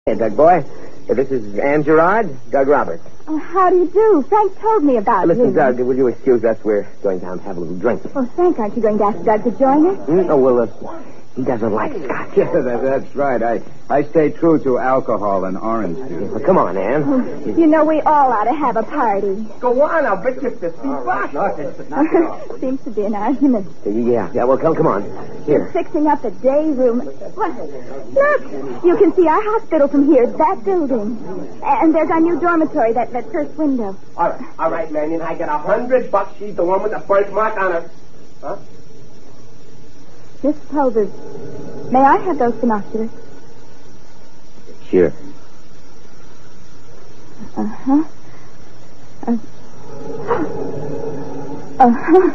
Hey, Doug boy. This is Ann Gerard, Doug Roberts. Oh, how do you do? Frank told me about you. Listen, Doug, will you excuse us? We're going down to have a little drink. Oh, Frank, aren't you going to ask Doug to join us? Oh, well, he doesn't like scotch. Yeah, that's right. I stay true to alcohol and orange juice. Well, come on, Ann. Oh, you know, we all ought to have a party. Go on, I'll bet you $50. Seems to be an argument. Yeah, well, come on. Here. You're fixing up a day room. What? Look, you can see our hospital from here, that building. And there's our new dormitory, that first window. All right, Mannion, I get $100. She's the one with the birthmark on her. Huh? Miss Pulver, may I have those binoculars? Sure. Uh-huh. Uh-huh.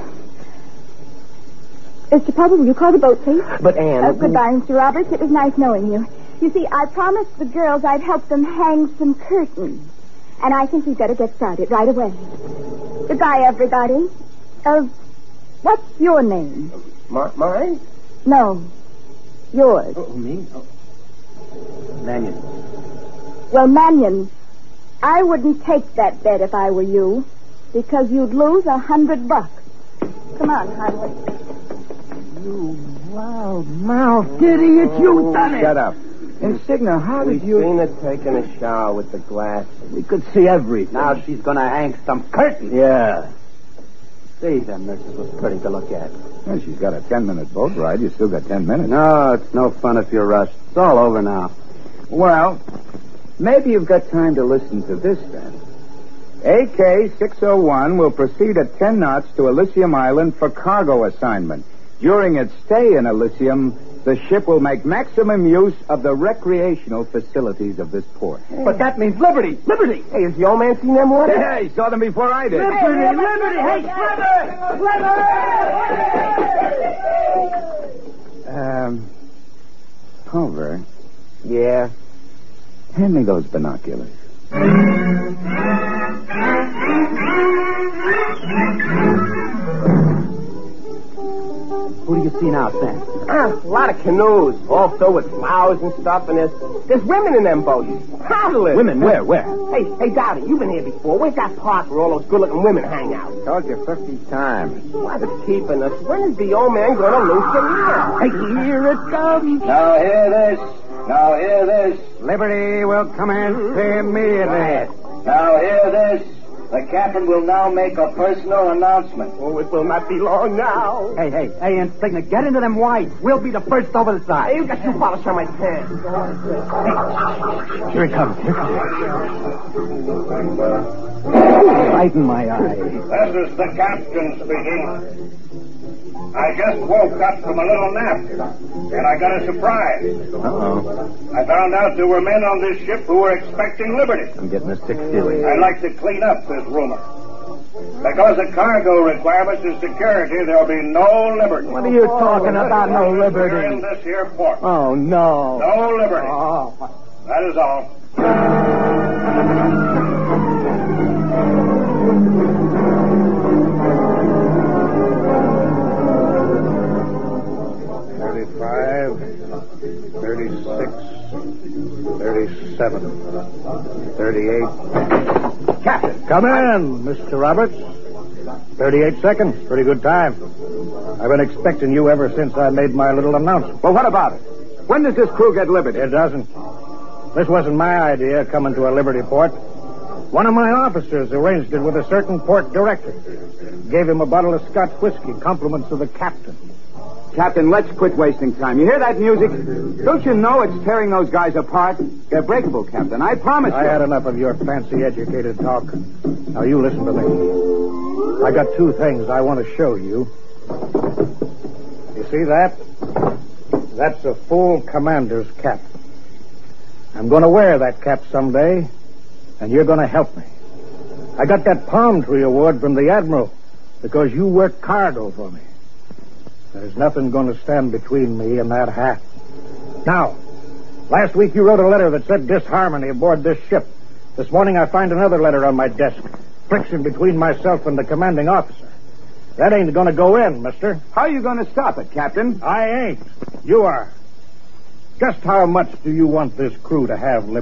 Mr. Pulver, will you call the boat, please? But, Ann... goodbye, Mr. Roberts. It was nice knowing you. You see, I promised the girls I'd help them hang some curtains. And I think we've got to get started right away. Goodbye, everybody. What's your name? Mine? No. Yours. Oh, me? Oh. Mannion. Well, Mannion, I wouldn't take that bet if I were you, because you'd lose $100. Come on, Hardwick. You loud-mouthed idiot, you done it! Shut up. Insignia, how did you... We've seen her taking a shower with the glass. We could see everything. Now she's going to hang some curtains. Yeah. See, them nurses was pretty to look at. Well, she's got a 10-minute boat ride. You still got 10 minutes. No, it's no fun if you're rushed. It's all over now. Well, maybe you've got time to listen to this, then. AK-601 will proceed at 10 knots to Elysium Island for cargo assignment. During its stay in Elysium, the ship will make maximum use of the recreational facilities of this port. But that means liberty! Liberty! Hey, has the old man seen them waters? Yeah, he saw them before I did. Liberty! Liberty! Hey, Culver, Yeah. hand me those binoculars. Who do you see now, Sam? A lot of canoes, all filled with flowers and stuff, and there's women in them boats. Countless. Women? Where? Hey, Dowdy, you've been here before. Where's that park where all those good-looking women hang out? Told you 50 times. What's keeping us? When is the old man going to lose the mirror? Hey, here it comes. Now hear this. Liberty will commence immediately. Now hear this. The captain will now make a personal announcement. Oh, it will not be long now. Hey, Insignia, get into them whites. We'll be the first over the side. Hey, you got shoe polish on my pants. Here it comes. Right in my eye. This is the captain speaking. I just woke up from a little nap, and I got a surprise. Uh-oh. I found out there were men on this ship who were expecting liberty. I'm getting a sick feeling. I'd like to clean up this rumor. Because of cargo requirements and security, there'll be no liberty. What are you talking about, no We're in liberty? this here port. Oh, no. No liberty. Oh. That is all. 37, 38. Captain! Come in, Mr. Roberts. 38 seconds. Pretty good time. I've been expecting you ever since I made my little announcement. Well, what about it? When does this crew get liberty? It doesn't. This wasn't my idea, coming to a Liberty port. One of my officers arranged it with a certain port director. Gave him a bottle of Scotch whiskey, compliments of the captain. Captain, let's quit wasting time. You hear that music? Don't you know it's tearing those guys apart? They're breakable, Captain. I promise you. I had enough of your fancy educated talk. Now you listen to me. I got two things I want to show you. You see that? That's a full commander's cap. I'm going to wear that cap someday, and you're going to help me. I got that palm tree award from the Admiral because you worked cargo for me. There's nothing going to stand between me and that hat. Now, last week you wrote a letter that said disharmony aboard this ship. This morning I find another letter on my desk. Friction between myself and the commanding officer. That ain't going to go in, mister. How are you going to stop it, Captain? I ain't. You are. Just how much do you want this crew to have,